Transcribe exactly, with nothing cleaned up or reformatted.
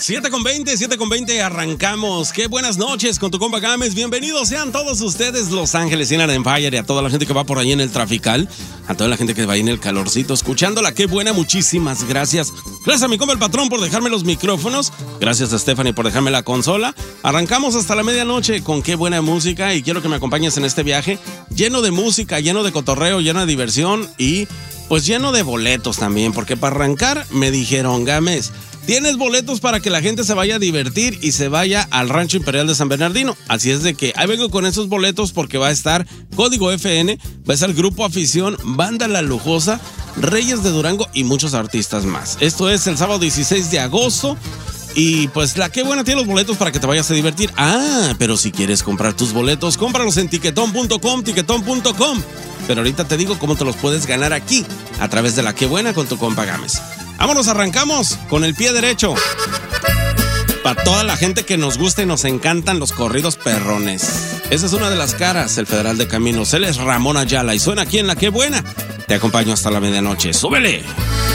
siete con veinte, siete con veinte, arrancamos. Qué buenas noches con tu compa Gámez. Bienvenidos sean todos ustedes, Los Ángeles, Inland Empire, y a toda la gente que va por ahí en el trafical, a toda la gente que va ahí en el calorcito, escuchándola. Qué buena, muchísimas gracias. Gracias a mi compa el patrón por dejarme los micrófonos. Gracias a Stephanie por dejarme la consola. Arrancamos hasta la medianoche con qué buena música y quiero que me acompañes en este viaje lleno de música, lleno de cotorreo, lleno de diversión y pues lleno de boletos también, porque para arrancar me dijeron, Gámez, tienes boletos para que la gente se vaya a divertir y se vaya al Rancho Imperial de San Bernardino. Así es de que ahí vengo con esos boletos porque va a estar Código F N, va a estar Grupo Afición, Banda La Lujosa, Reyes de Durango y muchos artistas más. Esto es el sábado dieciséis de agosto. Y pues la que buena tiene los boletos para que te vayas a divertir. Ah, pero si quieres comprar tus boletos, cómpralos en tiquetón punto com, tiquetón punto com. Pero ahorita te digo cómo te los puedes ganar aquí, a través de la que buena con tu compa Gámez. Vámonos, arrancamos con el pie derecho. Para toda la gente que nos gusta y nos encantan los corridos perrones. Esa es una de las caras, el Federal de Caminos. Él es Ramón Ayala y suena aquí en La Que Buena. Te acompaño hasta la medianoche. ¡Súbele!